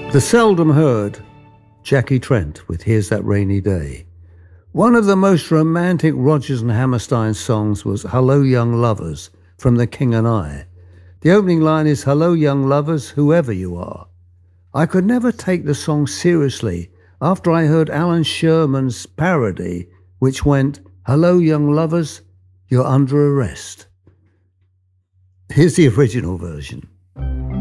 The seldom heard Jackie Trent with Here's That Rainy Day. One of the most romantic Rodgers and Hammerstein songs was Hello Young Lovers from The King and I. The opening line is, "Hello young lovers, whoever you are." I could never take the song seriously after I heard Alan Sherman's parody, which went, "Hello young lovers, you're under arrest." Here's the original version.